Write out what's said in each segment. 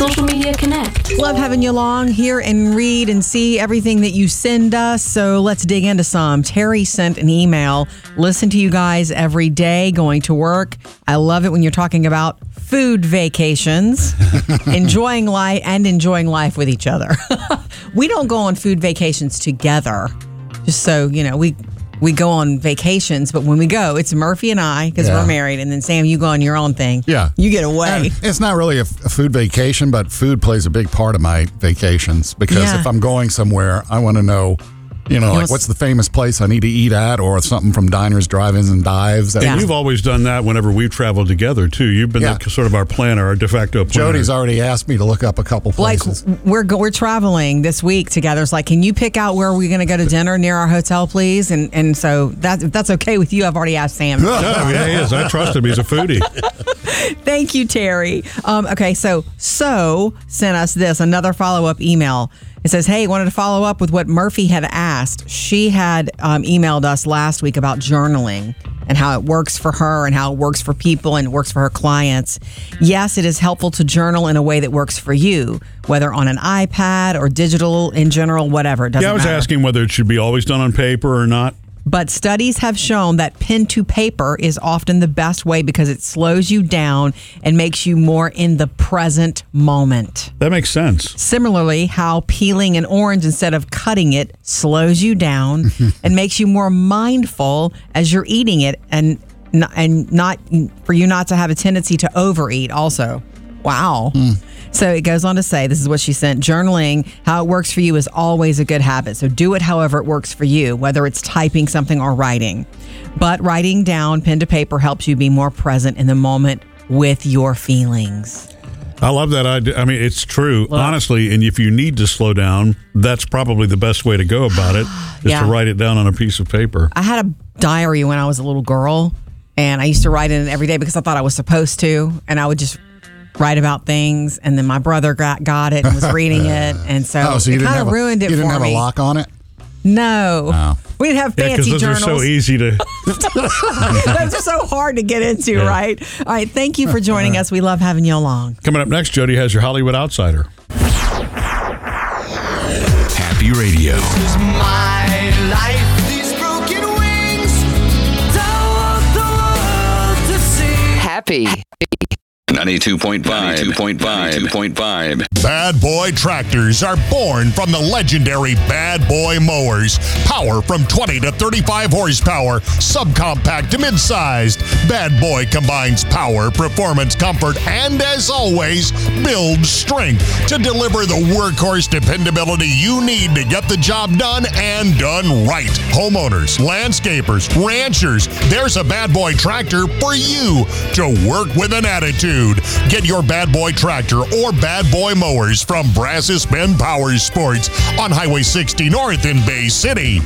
Social Media Connect. Love having you along here and read and see everything that you send us. So let's dig into some. Terry sent an email. Listen to you guys every day going to work. I love it when you're talking about food vacations, enjoying life with each other. We don't go on food vacations together. Just so, you know, we go on vacations, but when we go, it's Murphy and I, because we're married, and then Sam, you go on your own thing. Yeah. You get away. And it's not really a food vacation, but food plays a big part of my vacations, because if I'm going somewhere, I want to know, what's the famous place I need to eat at, or something from Diners, Drive-Ins, and Dives. And you've always done that whenever we've traveled together, too. You've been sort of our planner, our de facto planner. Jody's already asked me to look up a couple places. Like, we're traveling this week together. It's like, can you pick out where we're going to go to dinner near our hotel, please? And so if that's okay with you, I've already asked Sam. Yeah, he is. I trust him. He's a foodie. Thank you, Terry. Okay, so sent us another follow-up email. It says, hey, wanted to follow up with what Murphy had asked. She had emailed us last week about journaling and how it works for her and how it works for people and it works for her clients. Yes, it is helpful to journal in a way that works for you, whether on an iPad or digital in general, whatever. It doesn't matter. I was asking whether it should be always done on paper or not. But studies have shown that pen to paper is often the best way because it slows you down and makes you more in the present moment. That makes sense. Similarly, how peeling an orange instead of cutting it slows you down and makes you more mindful as you're eating it, and not for you not to have a tendency to overeat also. Wow. So it goes on to say, this is what she sent, journaling, how it works for you is always a good habit. So do it however it works for you, whether it's typing something or writing. But writing down pen to paper helps you be more present in the moment with your feelings. I love that idea. I mean, it's true, honestly. And if you need to slow down, that's probably the best way to go about it, is to write it down on a piece of paper. I had a diary when I was a little girl, and I used to write in it every day because I thought I was supposed to, and I would just write about things, and then my brother got it and was reading it, and so it kind of ruined it for me. You didn't have a lock on it? No. We didn't have fancy because those journals. are so easy to... Those are so hard to get into, right? All right, thank you for joining us. We love having you along. Coming up next, Jody has your Hollywood Outsider. Happy Radio. This is my life. These broken wings. Don't want the world to see. Happy. 92.5. Bad Boy tractors are born from the legendary Bad Boy mowers. Power from 20 to 35 horsepower, subcompact to mid-sized. Bad Boy combines power, performance, comfort, and as always, builds strength to deliver the workhorse dependability you need to get the job done and done right. Homeowners, landscapers, ranchers, there's a Bad Boy tractor for you to work with an attitude. Get your Bad Boy tractor or Bad Boy mowers from Brazos Bend Power Sports on Highway 60 North in Bay City.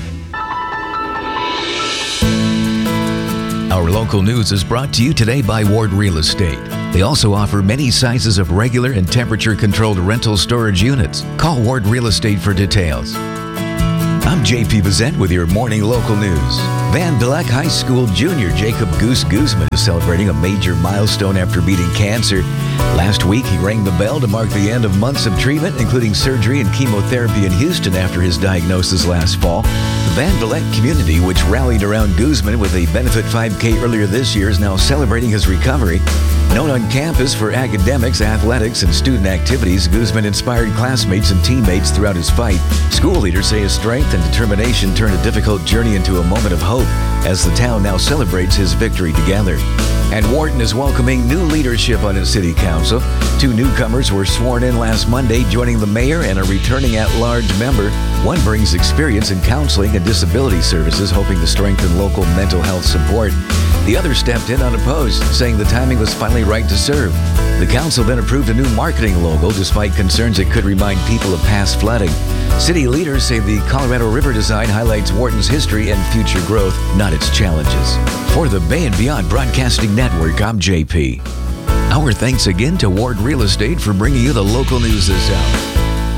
Our local news is brought to you today by Ward Real Estate. They also offer many sizes of regular and temperature-controlled rental storage units. Call Ward Real Estate for details. I'm J.P. Bazette with your morning local news. Van Vleck High School junior Jacob Goose Guzman is celebrating a major milestone after beating cancer. Last week, he rang the bell to mark the end of months of treatment, including surgery and chemotherapy in Houston after his diagnosis last fall. The Van Vleck community, which rallied around Guzman with a benefit 5K earlier this year, is now celebrating his recovery. Known on campus for academics, athletics, and student activities, Guzman inspired classmates and teammates throughout his fight. School leaders say his strength and determination turned a difficult journey into a moment of hope as the town now celebrates his victory together. And Wharton is welcoming new leadership on its city council. 2 newcomers were sworn in last Monday, joining the mayor and a returning at-large member. One brings experience in counseling and disability services, hoping to strengthen local mental health support. The other stepped in unopposed, saying the timing was finally right to serve. The council then approved a new marketing logo despite concerns it could remind people of past flooding. City leaders say the Colorado River design highlights Wharton's history and future growth, not its challenges. For the Bay and Beyond Broadcasting Network, I'm JP. Our thanks again to Ward Real Estate for bringing you the local news this hour.